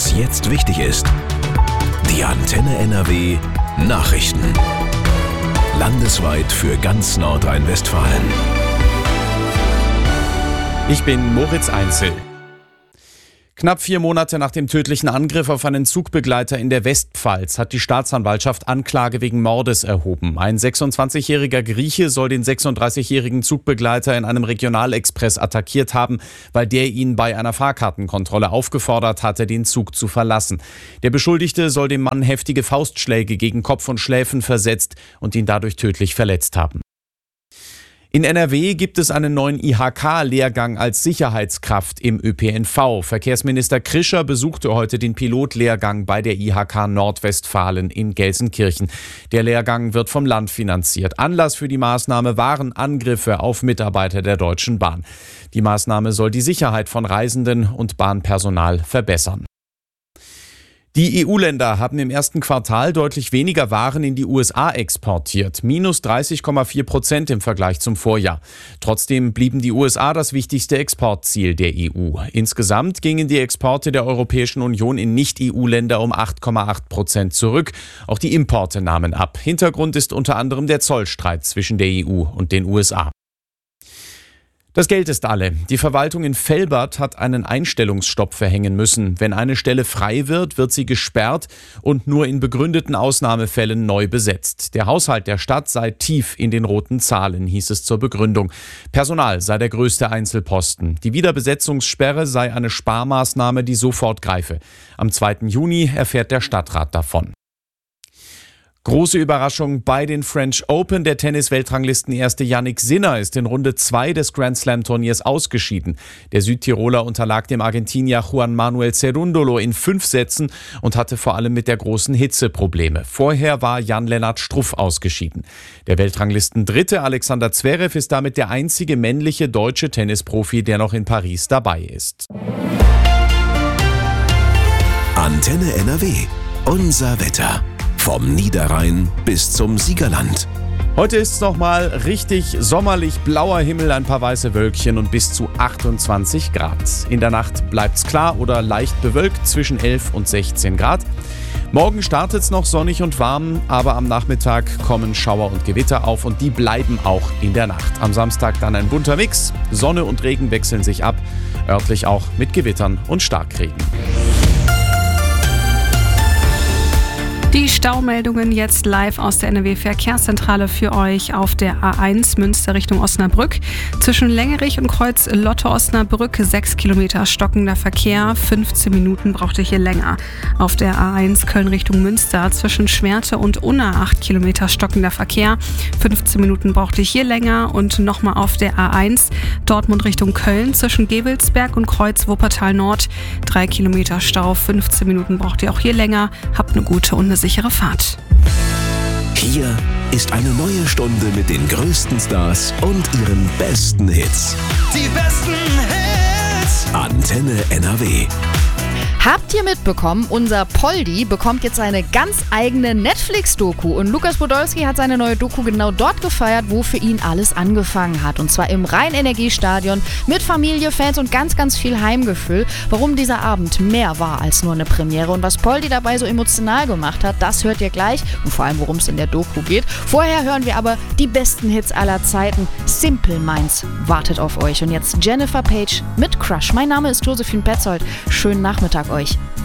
Was jetzt wichtig ist. Die Antenne NRW Nachrichten. Landesweit für ganz Nordrhein-Westfalen. Ich bin Moritz Einzel. Knapp 4 Monate nach dem tödlichen Angriff auf einen Zugbegleiter in der Westpfalz hat die Staatsanwaltschaft Anklage wegen Mordes erhoben. Ein 26-jähriger Grieche soll den 36-jährigen Zugbegleiter in einem Regionalexpress attackiert haben, weil der ihn bei einer Fahrkartenkontrolle aufgefordert hatte, den Zug zu verlassen. Der Beschuldigte soll dem Mann heftige Faustschläge gegen Kopf und Schläfen versetzt und ihn dadurch tödlich verletzt haben. In NRW gibt es einen neuen IHK-Lehrgang als Sicherheitskraft im ÖPNV. Verkehrsminister Krischer besuchte heute den Pilotlehrgang bei der IHK Nordwestfalen in Gelsenkirchen. Der Lehrgang wird vom Land finanziert. Anlass für die Maßnahme waren Angriffe auf Mitarbeiter der Deutschen Bahn. Die Maßnahme soll die Sicherheit von Reisenden und Bahnpersonal verbessern. Die EU-Länder haben im ersten Quartal deutlich weniger Waren in die USA exportiert, minus 30,4% im Vergleich zum Vorjahr. Trotzdem blieben die USA das wichtigste Exportziel der EU. Insgesamt gingen die Exporte der Europäischen Union in Nicht-EU-Länder um 8,8% zurück. Auch die Importe nahmen ab. Hintergrund ist unter anderem der Zollstreit zwischen der EU und den USA. Das Geld ist alle. Die Verwaltung in Velbert hat einen Einstellungsstopp verhängen müssen. Wenn eine Stelle frei wird, wird sie gesperrt und nur in begründeten Ausnahmefällen neu besetzt. Der Haushalt der Stadt sei tief in den roten Zahlen, hieß es zur Begründung. Personal sei der größte Einzelposten. Die Wiederbesetzungssperre sei eine Sparmaßnahme, die sofort greife. Am 2. Juni erfährt der Stadtrat davon. Große Überraschung bei den French Open. Der Tennis-Weltranglisten-Erste Jannik Sinner ist in Runde 2 des Grand-Slam-Turniers ausgeschieden. Der Südtiroler unterlag dem Argentinier Juan Manuel Cerúndolo in 5 Sätzen und hatte vor allem mit der großen Hitze Probleme. Vorher war Jan-Lennart Struff ausgeschieden. Der Weltranglisten-Dritte Alexander Zverev ist damit der einzige männliche deutsche Tennisprofi, der noch in Paris dabei ist. Antenne NRW. Unser Wetter. Vom Niederrhein bis zum Siegerland. Heute ist es nochmal richtig sommerlich, blauer Himmel, ein paar weiße Wölkchen und bis zu 28 Grad. In der Nacht bleibt es klar oder leicht bewölkt zwischen 11 und 16 Grad. Morgen startet es noch sonnig und warm, aber am Nachmittag kommen Schauer und Gewitter auf und die bleiben auch in der Nacht. Am Samstag dann ein bunter Mix. Sonne und Regen wechseln sich ab, örtlich auch mit Gewittern und Starkregen. Die Staumeldungen jetzt live aus der NRW-Verkehrszentrale für euch auf der A1 Münster Richtung Osnabrück. Zwischen Längerich und Kreuz Lotte-Osnabrück 6 Kilometer stockender Verkehr. 15 Minuten braucht ihr hier länger. Auf der A1 Köln Richtung Münster zwischen Schwerte und Unna 8 Kilometer stockender Verkehr. 15 Minuten braucht ihr hier länger. Und nochmal auf der A1 Dortmund Richtung Köln zwischen Gevelsberg und Kreuz Wuppertal Nord 3 Kilometer Stau. 15 Minuten braucht ihr auch hier länger. Habt eine gute und eine sichere Fahrt. Hier ist eine neue Stunde mit den größten Stars und ihren besten Hits. Die besten Hits. Antenne NRW. Habt ihr mitbekommen, unser Poldi bekommt jetzt eine ganz eigene Netflix-Doku und Lukas Podolski hat seine neue Doku genau dort gefeiert, wo für ihn alles angefangen hat. Und zwar im Rhein-Energie-Stadion mit Familie, Fans und ganz, ganz viel Heimgefühl. Warum dieser Abend mehr war als nur eine Premiere und was Poldi dabei so emotional gemacht hat, das hört ihr gleich und vor allem, worum es in der Doku geht. Vorher hören wir aber die besten Hits aller Zeiten. Simple Minds wartet auf euch. Und jetzt Jennifer Page mit Crush. Mein Name ist Josephine Petzold. Schönen Nachmittag euch.